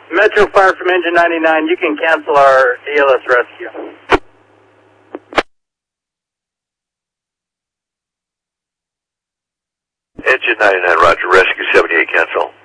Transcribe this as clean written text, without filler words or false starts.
Metro Fire from Engine 99, you can cancel our ELS rescue. Engine 99, roger, rescue 78, cancel.